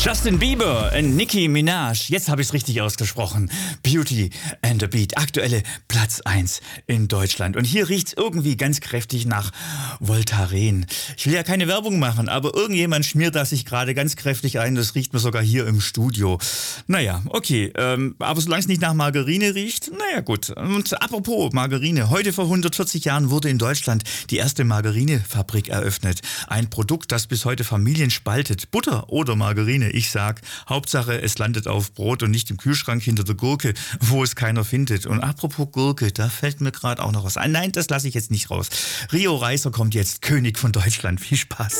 Justin Bieber und Nicki Minaj, jetzt habe ich es richtig ausgesprochen. Beauty and the Beat, aktuelle Platz 1 in Deutschland. Und hier riecht es irgendwie ganz kräftig nach Voltaren. Ich will ja keine Werbung machen, aber irgendjemand schmiert das sich gerade ganz kräftig ein. Das riecht mir sogar hier im Studio. Naja, okay, aber solange es nicht nach Margarine riecht, naja gut. Und apropos Margarine, heute vor 140 Jahren wurde in Deutschland die erste Margarinefabrik eröffnet. Ein Produkt, das bis heute Familien spaltet. Butter oder Margarine, ich sag, Hauptsache es landet auf Brot und nicht im Kühlschrank hinter der Gurke, wo es keiner findet. Und apropos Gurke, da fällt mir gerade auch noch was ein. Nein, das lasse ich jetzt nicht raus. Rio Reiser kommt jetzt, König von Deutschland. Viel Spaß.